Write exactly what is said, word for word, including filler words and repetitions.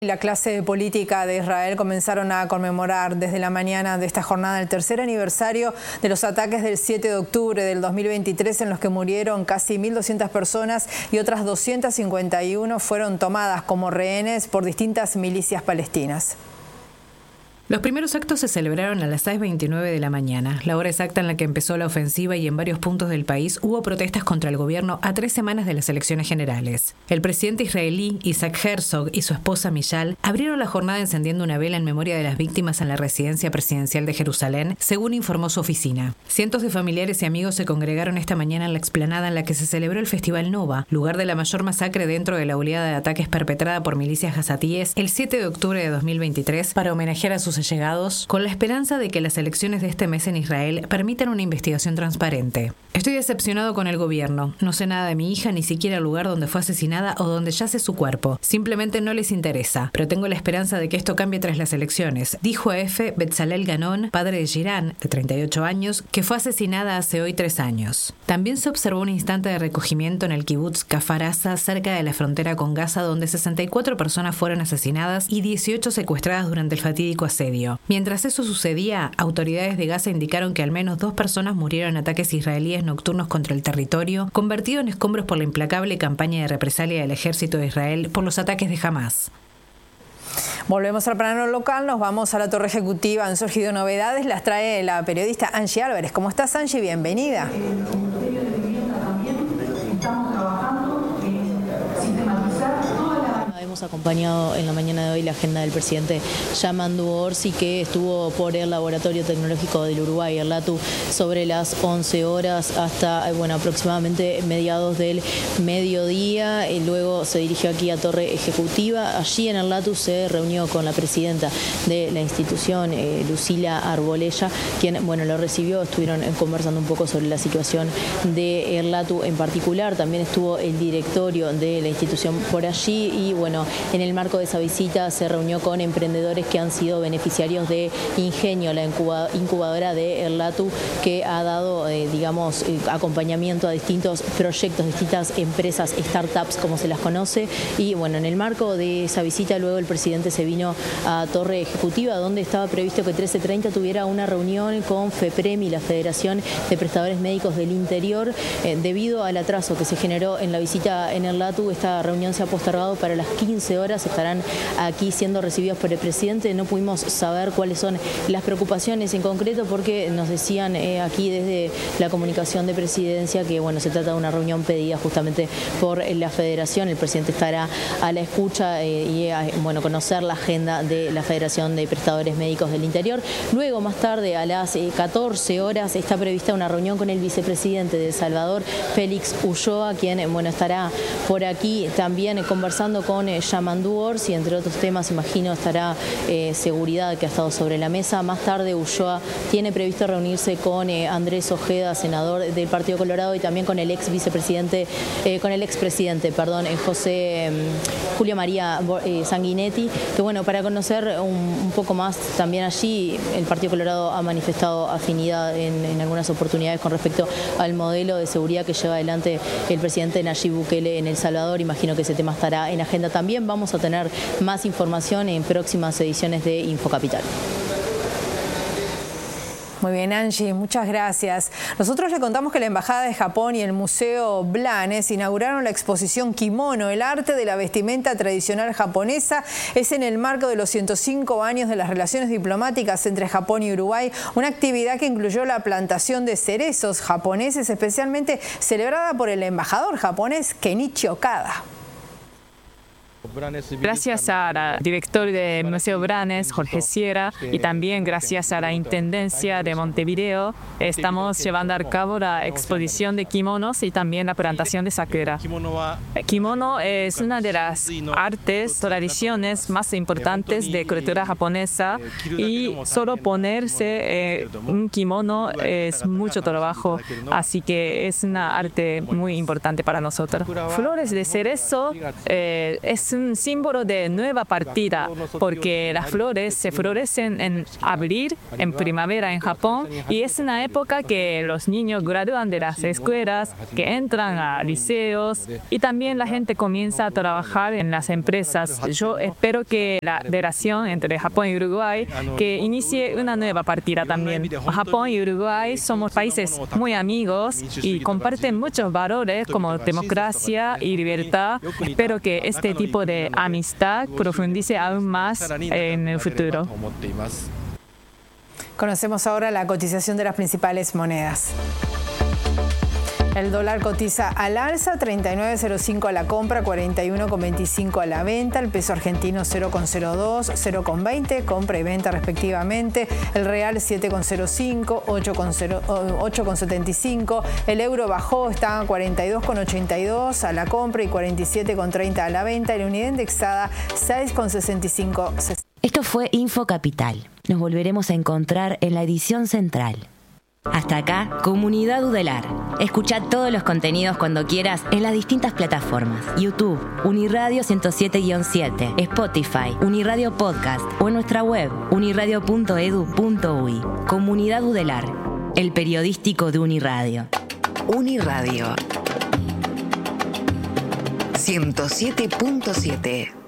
La clase política de Israel comenzaron a conmemorar desde la mañana de esta jornada el tercer aniversario de los ataques del siete de octubre del dos mil veintitrés, en los que murieron casi mil doscientas personas y otras doscientas cincuenta y uno fueron tomadas como rehenes por distintas milicias palestinas. Los primeros actos se celebraron a las seis veintinueve de la mañana, la hora exacta en la que empezó la ofensiva, y en varios puntos del país hubo protestas contra el gobierno a tres semanas de las elecciones generales. El presidente israelí Isaac Herzog y su esposa Michal abrieron la jornada encendiendo una vela en memoria de las víctimas en la residencia presidencial de Jerusalén, según informó su oficina. Cientos de familiares y amigos se congregaron esta mañana en la explanada en la que se celebró el Festival Nova, lugar de la mayor masacre dentro de la oleada de ataques perpetrada por milicias gazatíes el siete de octubre de dos mil veintitrés, para homenajear a sus allegados, con la esperanza de que las elecciones de este mes en Israel permitan una investigación transparente. Estoy decepcionado con el gobierno. No sé nada de mi hija, ni siquiera el lugar donde fue asesinada o donde yace su cuerpo. Simplemente no les interesa. Pero tengo la esperanza de que esto cambie tras las elecciones, dijo a Efe Betzalel Ganon, padre de Giran, de treinta y ocho años, que fue asesinada hace hoy tres años. También se observó un instante de recogimiento en el kibutz Kfar Aza, cerca de la frontera con Gaza, donde sesenta y cuatro personas fueron asesinadas y dieciocho secuestradas durante el fatídico asedio. Mientras eso sucedía, autoridades de Gaza indicaron que al menos dos personas murieron en ataques israelíes nocturnos contra el territorio, convertido en escombros por la implacable campaña de represalia del ejército de Israel por los ataques de Hamás. Volvemos al plano local, nos vamos a la Torre Ejecutiva. Han surgido novedades, las trae la periodista Angie Álvarez. ¿Cómo estás, Angie? Bienvenida. Hemos acompañado en la mañana de hoy la agenda del presidente Yamandu Orsi, que estuvo por el Laboratorio Tecnológico del Uruguay, el LATU, sobre las once horas hasta bueno, aproximadamente mediados del mediodía. Y luego se dirigió aquí a Torre Ejecutiva. Allí en el LATU se reunió con la presidenta de la institución, eh, Lucila Arbolella, quien bueno, lo recibió. Estuvieron conversando un poco sobre la situación del LATU en particular. También estuvo el directorio de la institución por allí y bueno, en el marco de esa visita se reunió con emprendedores que han sido beneficiarios de Ingenio, la incubadora de el LATU, que ha dado, eh, digamos, eh, acompañamiento a distintos proyectos, distintas empresas, startups, como se las conoce. Y bueno, en el marco de esa visita, luego el presidente se vino a Torre Ejecutiva, donde estaba previsto que trece treinta tuviera una reunión con FEPREMI, la Federación de Prestadores Médicos del Interior. Eh, debido al atraso que se generó en la visita en el LATU, esta reunión se ha postergado para las quince horas. Estarán aquí siendo recibidos por el presidente. No pudimos saber cuáles son las preocupaciones en concreto, porque nos decían eh, aquí desde la comunicación de presidencia que bueno, se trata de una reunión pedida justamente por la federación. El presidente estará a la escucha eh, y a bueno, conocer la agenda de la Federación de Prestadores Médicos del Interior. Luego, más tarde, a las eh, catorce horas, está prevista una reunión con el vicepresidente de El Salvador, Félix Ulloa, quien eh, bueno, estará por aquí también eh, conversando con eh, Yamandu Orsi, entre otros temas, imagino estará eh, seguridad, que ha estado sobre la mesa. Más tarde Ulloa tiene previsto reunirse con eh, Andrés Ojeda, senador del Partido Colorado, y también con el ex vicepresidente, eh, con el expresidente, perdón, eh, José eh, Julio María eh, Sanguinetti, que bueno, para conocer un, un poco más también allí, el Partido Colorado ha manifestado afinidad en, en algunas oportunidades con respecto al modelo de seguridad que lleva adelante el presidente Nayib Bukele en El Salvador. Imagino que ese tema estará en agenda también. También vamos a tener más información en próximas ediciones de Infocapital. Muy bien, Angie, muchas gracias. Nosotros le contamos que la Embajada de Japón y el Museo Blanes inauguraron la exposición Kimono, el arte de la vestimenta tradicional japonesa. Es en el marco de los ciento cinco años de las relaciones diplomáticas entre Japón y Uruguay, una actividad que incluyó la plantación de cerezos japoneses, especialmente celebrada por el embajador japonés Kenichi Okada. Gracias al director del Museo Blanes, Jorge Sierra, y también gracias a la Intendencia de Montevideo, estamos llevando a cabo la exposición de kimonos y también la plantación de sakura. Kimono es una de las artes, tradiciones más importantes de cultura japonesa, y solo ponerse eh, un kimono es mucho trabajo, así que es una arte muy importante para nosotros. Flores de cerezo eh, es es un símbolo de nueva partida, porque las flores se florecen en abril, en primavera en Japón, y es una época que los niños gradúan de las escuelas, que entran a liceos, y también la gente comienza a trabajar en las empresas. Yo espero que la relación entre Japón y Uruguay que inicie una nueva partida también. Japón y Uruguay somos países muy amigos y comparten muchos valores como democracia y libertad. Espero que este tipo de amistad profundice aún más en el futuro. Conocemos ahora la cotización de las principales monedas. El dólar cotiza al alza, treinta y nueve coma cero cinco a la compra, cuarenta y uno coma veinticinco a la venta. El peso argentino cero coma cero dos, cero coma veinte, compra y venta respectivamente. El real siete coma cero cinco, ocho coma setenta y cinco. El euro bajó, está a cuarenta y dos coma ochenta y dos a la compra y cuarenta y siete coma treinta a la venta. Y la unidad indexada seis coma sesenta y cinco. Esto fue Info Capital. Nos volveremos a encontrar en la edición central. Hasta acá, Comunidad Udelar. Escucha todos los contenidos cuando quieras en las distintas plataformas. YouTube, Uniradio ciento siete guion siete, Spotify, Uniradio Podcast o en nuestra web, uniradio punto edu punto uy. Comunidad Udelar, el periodístico de Uniradio. Uniradio ciento siete punto siete.